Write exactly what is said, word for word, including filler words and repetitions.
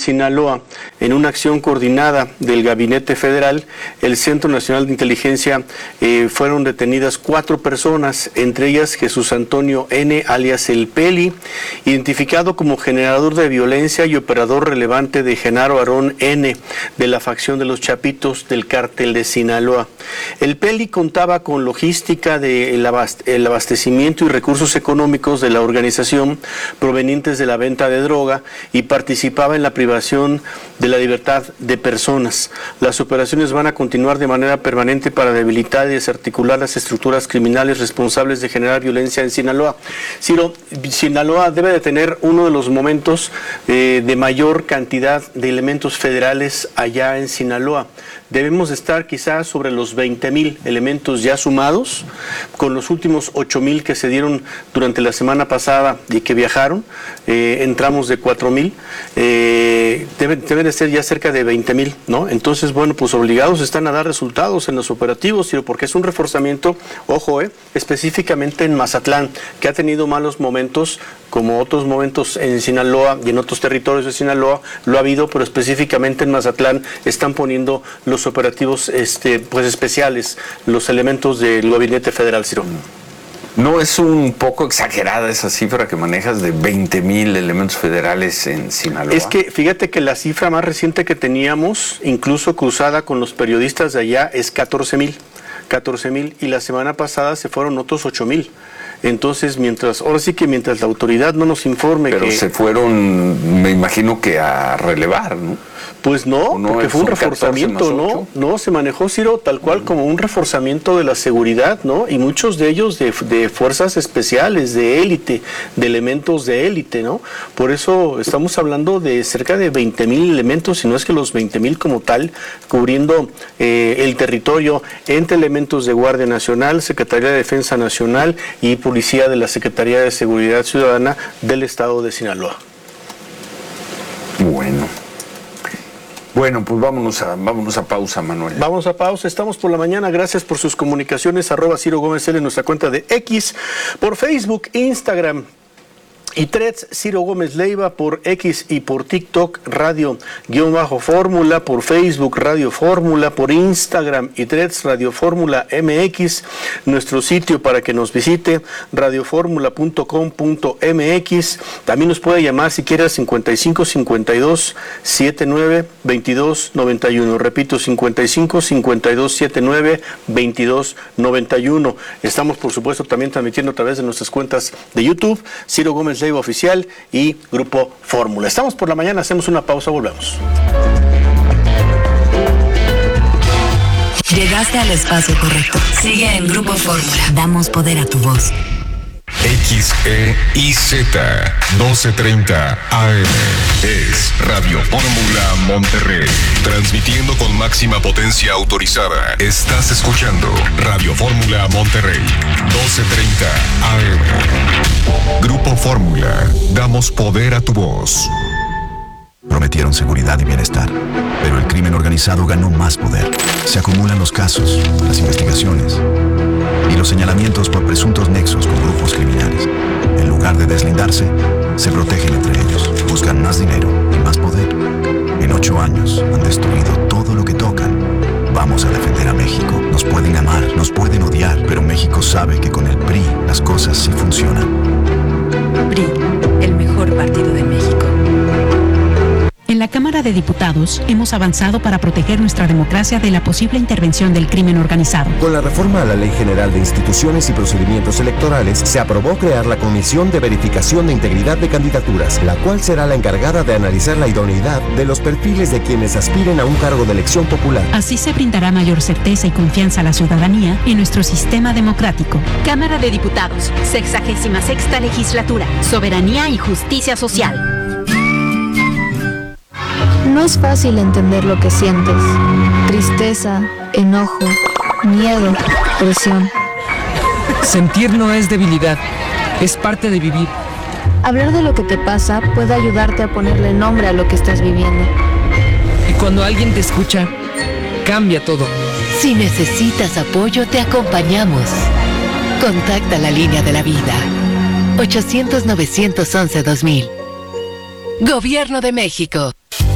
Sinaloa, en una acción coordinada del Gabinete Federal, el Centro Nacional de Inteligencia, eh, fueron detenidas cuatro personas, entre ellas Jesús Antonio N., alias El Peli, identificado como generador de violencia y operador relevante de Genaro Aarón N., de la facción de los Chapitos del Cártel de Sinaloa. El Peli contaba con logística del abastecimiento y recursos económicos de la organización provenientes de la venta de droga y participaba en la privación de la libertad de personas. Las operaciones van a continuar de manera permanente para debilitar y desarticular las estructuras criminales responsables de generar violencia en Sinaloa. Ciro, Sinaloa debe de tener uno de los momentos eh, de mayor cantidad de elementos federales allá en Sinaloa. Debemos estar quizás sobre los veinte mil elementos ya sumados, con los últimos ocho mil que se dieron durante la semana pasada y que viajaron, eh, entramos de cuatro mil, eh, deben, deben de ser ya cerca de veinte mil, ¿no? Entonces, bueno, pues obligados están a dar resultados en los operativos, porque es un reforzamiento, ojo, eh, específicamente en Mazatlán, que ha tenido malos momentos, como otros momentos en Sinaloa y en otros territorios de Sinaloa lo ha habido, pero específicamente en Mazatlán están poniendo los operativos este, pues especiales, los elementos del Gabinete Federal, Ciro. ¿No es un poco exagerada esa cifra que manejas de veinte mil elementos federales en Sinaloa? Es que fíjate que la cifra más reciente que teníamos, incluso cruzada con los periodistas de allá, es catorce mil. catorce mil y la semana pasada se fueron otros ocho mil. Entonces, mientras, ahora sí que mientras la autoridad no nos informe Pero que... se fueron, me imagino que a relevar, ¿no? Pues no, no porque fue un reforzamiento, ¿no? No, se manejó, Ciro, tal cual como un reforzamiento de la seguridad, ¿no? Y muchos de ellos de, de fuerzas especiales, de élite, de elementos de élite, ¿no? Por eso estamos hablando de cerca de veinte mil elementos, si no es que los veinte mil como tal, cubriendo eh, el territorio entre elementos de Guardia Nacional, Secretaría de Defensa Nacional y Policía de la Secretaría de Seguridad Ciudadana del Estado de Sinaloa. Bueno. Bueno, pues vámonos a, vámonos a pausa, Manuel. Vamos a pausa, estamos por la mañana, gracias por sus comunicaciones, arroba Ciro Gómez L en nuestra cuenta de X, por Facebook, Instagram y Threads, Ciro Gómez Leiva, por X y por TikTok, Radio guión bajo Fórmula, por Facebook, Radio Fórmula, por Instagram y Threads, Radio Fórmula M X, nuestro sitio para que nos visite, radioformula punto com punto m x, también nos puede llamar si quiere al cincuenta y cinco cincuenta y dos setenta y nueve veintidós noventa y uno, repito, cincuenta y cinco cincuenta y dos setenta y nueve veintidós noventa y uno. Estamos, por supuesto, también transmitiendo a través de nuestras cuentas de YouTube, Ciro Gómez Leiva Oficial y Grupo Fórmula. Estamos por la mañana, hacemos una pausa, volvemos. Llegaste al espacio correcto. Sigue en Grupo Fórmula. Damos poder a tu voz. X E I Z doce treinta A M es Radio Fórmula Monterrey, transmitiendo con máxima potencia autorizada. Estás escuchando Radio Fórmula Monterrey, doce treinta A M. Grupo Fórmula, damos poder a tu voz. Prometieron seguridad y bienestar, pero el crimen organizado ganó más poder. Se acumulan los casos, las investigaciones y los señalamientos por presuntos nexos con grupos criminales. En lugar de deslindarse, se protegen entre ellos, buscan más dinero y más poder. En ocho años han destruido todo lo que tocan. Vamos a defender a México. Nos pueden amar, nos pueden odiar, pero México sabe que con el P R I las cosas sí funcionan. P R I, el mejor partido de México. En la Cámara de Diputados hemos avanzado para proteger nuestra democracia de la posible intervención del crimen organizado. Con la reforma a la Ley General de Instituciones y Procedimientos Electorales, se aprobó crear la Comisión de Verificación de Integridad de Candidaturas, la cual será la encargada de analizar la idoneidad de los perfiles de quienes aspiren a un cargo de elección popular. Así se brindará mayor certeza y confianza a la ciudadanía en nuestro sistema democrático. Cámara de Diputados, sexagésima sexta legislatura, soberanía y justicia social. No es fácil entender lo que sientes. Tristeza, enojo, miedo, presión. Sentir no es debilidad, es parte de vivir. Hablar de lo que te pasa puede ayudarte a ponerle nombre a lo que estás viviendo. Y cuando alguien te escucha, cambia todo. Si necesitas apoyo, te acompañamos. Contacta la línea de la vida. ochocientos, novecientos once, dos mil. Gobierno de México.